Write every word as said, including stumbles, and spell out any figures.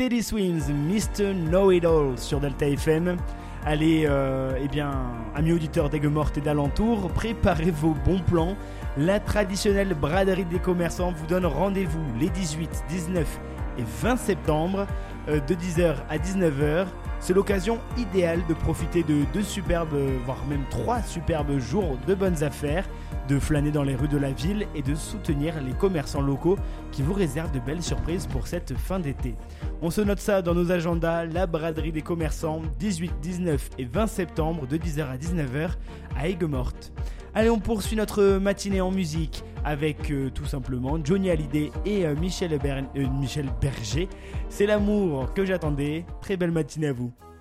Teddy Swims, mister Know-It-All sur Delta F M. Allez, euh, eh bien, amis auditeurs d'Aigues-Mortes et d'alentours, préparez vos bons plans. La traditionnelle braderie des commerçants vous donne rendez-vous les dix-huit, dix-neuf et vingt septembre euh, de dix heures à dix-neuf heures. C'est l'occasion idéale de profiter de deux superbes, voire même trois superbes jours de bonnes affaires, de flâner dans les rues de la ville et de soutenir les commerçants locaux qui vous réservent de belles surprises pour cette fin d'été. On se note ça dans nos agendas, la braderie des commerçants, dix-huit, dix-neuf et vingt septembre de dix heures à dix-neuf heures à Aigues-Mortes. Allez, on poursuit notre matinée en musique avec euh, tout simplement Johnny Hallyday et euh, Michel, Ber- euh, Michel Berger. C'est l'amour que j'attendais. Très belle matinée à vous.